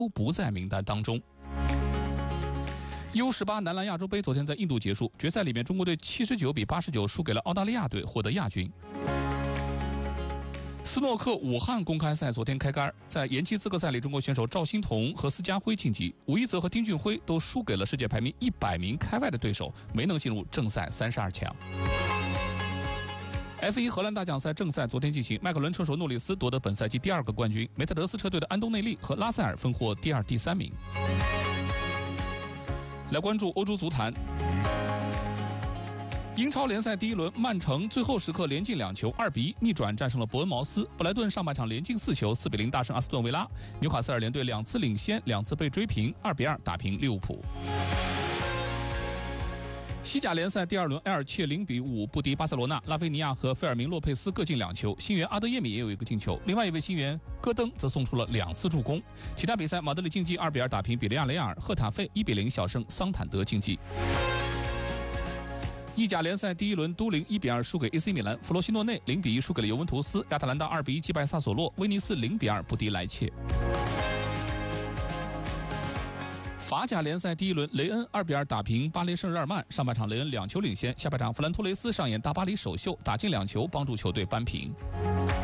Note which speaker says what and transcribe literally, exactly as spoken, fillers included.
Speaker 1: 都不在名单当中。U 十八 男篮亚洲杯昨天在印度结束，决赛里面中国队七十九比八十九输给了澳大利亚队，获得亚军。斯诺克武汉公开赛昨天开杆，在延期资格赛里，中国选手赵欣彤和司家辉晋级，吴一泽和丁俊晖都输给了世界排名一百名开外的对手，没能进入正赛三十二强。F 一 荷兰大奖赛正赛昨天进行，迈凯伦车手诺里斯夺得本赛季第二个冠军，梅赛德斯车队的安东内利和拉塞尔分获第二、第三名。来关注欧洲足坛。英超联赛第一轮，曼城最后时刻连进两球，二比一逆转战胜了伯恩茅斯。布莱顿上半场连进四球，四比零大胜阿斯顿维拉。纽卡斯尔联队两次领先，两次被追平，二比二打平利物浦。西甲联赛第二轮，埃尔切零比五不敌巴塞罗那，拉菲尼亚和费尔明洛佩斯各进两球，新援阿德耶米也有一个进球，另外一位新援戈登则送出了两次助攻。其他比赛，马德里竞技二比二打平比利亚雷亚尔，赫塔费一比零小胜桑坦德竞技。意甲联赛第一轮，都灵一比二输给 A C 米兰，弗罗西诺内零比一输给了尤文图斯，亚特兰大二比一击败萨索洛，威尼斯零比二不敌莱切。法甲联赛第一轮，雷恩二比二打平巴黎圣日耳曼，上半场雷恩两球领先，下半场弗兰托雷斯上演大巴黎首秀，打进两球帮助球队扳平。